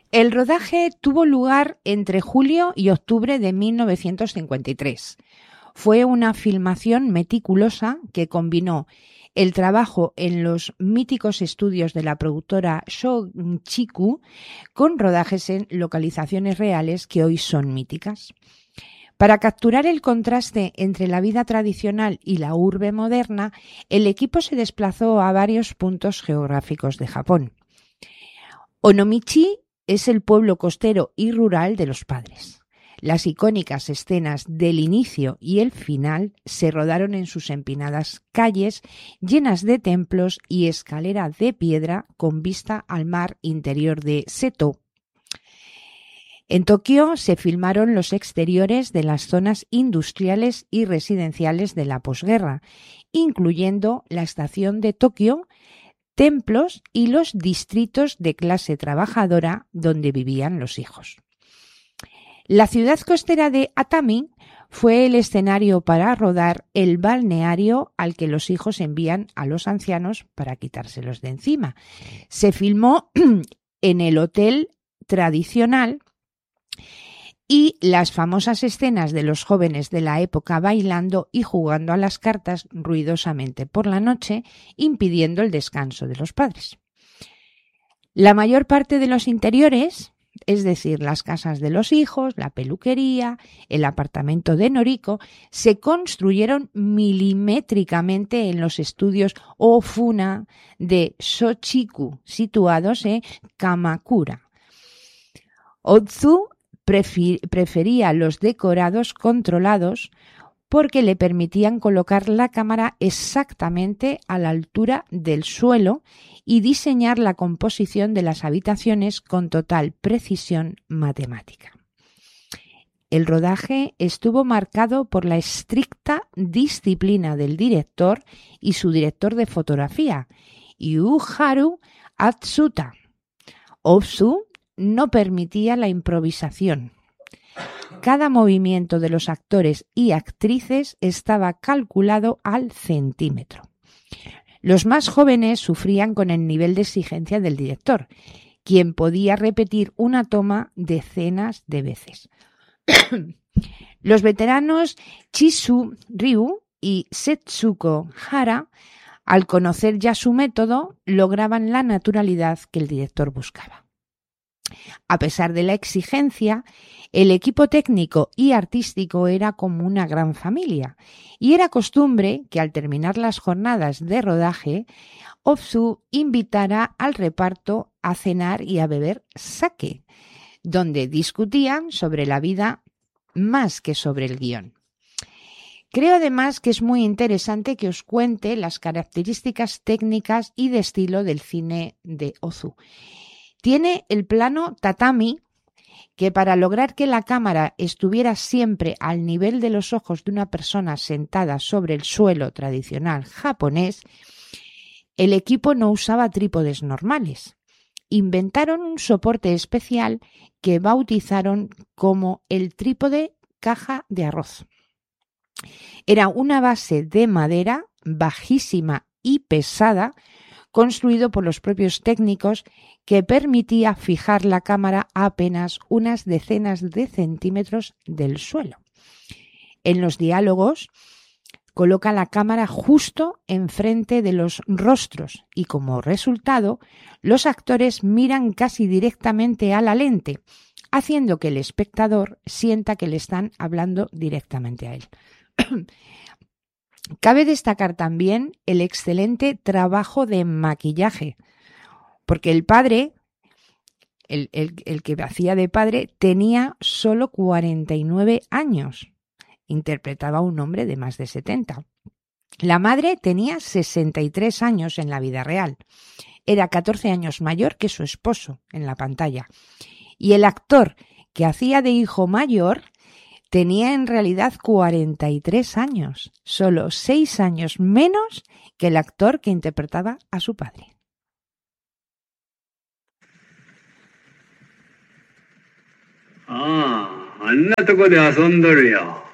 El rodaje tuvo lugar entre julio y octubre de 1953. Fue una filmación meticulosa que combinó el trabajo en los míticos estudios de la productora Shōchiku con rodajes en localizaciones reales que hoy son míticas. Para capturar el contraste entre la vida tradicional y la urbe moderna, el equipo se desplazó a varios puntos geográficos de Japón. Onomichi es el pueblo costero y rural de los padres. Las icónicas escenas del inicio y el final se rodaron en sus empinadas calles llenas de templos y escalera de piedra con vista al mar interior de Seto. En Tokio se filmaron los exteriores de las zonas industriales y residenciales de la posguerra, incluyendo la estación de Tokio, templos y los distritos de clase trabajadora donde vivían los hijos. La ciudad costera de Atami fue el escenario para rodar el balneario al que los hijos envían a los ancianos para quitárselos de encima. Se filmó en el hotel tradicional y las famosas escenas de los jóvenes de la época bailando y jugando a las cartas ruidosamente por la noche, impidiendo el descanso de los padres. La mayor parte de los interiores, es decir, las casas de los hijos, la peluquería, el apartamento de Noriko, se construyeron milimétricamente en los estudios Ofuna de Shōchiku, situados en Kamakura. Otsu prefería los decorados controlados porque le permitían colocar la cámara exactamente a la altura del suelo y diseñar la composición de las habitaciones con total precisión matemática. El rodaje estuvo marcado por la estricta disciplina del director y su director de fotografía, Yuharu Atsuta. Otsu no permitía la improvisación. Cada movimiento de los actores y actrices estaba calculado al centímetro. Los más jóvenes sufrían con el nivel de exigencia del director, quien podía repetir una toma decenas de veces. Los veteranos Chisu Ryu y Setsuko Hara, al conocer ya su método, lograban la naturalidad que el director buscaba. A pesar de la exigencia, el equipo técnico y artístico era como una gran familia y era costumbre que al terminar las jornadas de rodaje, Otsu invitara al reparto a cenar y a beber sake, donde discutían sobre la vida más que sobre el guión. Creo además que es muy interesante que os cuente las características técnicas y de estilo del cine de Otsu. Tiene el plano tatami, que para lograr que la cámara estuviera siempre al nivel de los ojos de una persona sentada sobre el suelo tradicional japonés, el equipo no usaba trípodes normales. Inventaron un soporte especial que bautizaron como el trípode caja de arroz. Era una base de madera bajísima y pesada, construido por los propios técnicos, que permitía fijar la cámara a apenas unas decenas de centímetros del suelo. En los diálogos coloca la cámara justo enfrente de los rostros y como resultado los actores miran casi directamente a la lente, haciendo que el espectador sienta que le están hablando directamente a él. Cabe destacar también el excelente trabajo de maquillaje, porque el padre, el que hacía de padre, tenía solo 49 años. Interpretaba a un hombre de más de 70. La madre tenía 63 años en la vida real. Era 14 años mayor que su esposo en la pantalla. Y el actor que hacía de hijo mayor tenía en realidad 43 años, solo 6 años menos que el actor que interpretaba a su padre. Ah, あんなとこで遊んどるよ。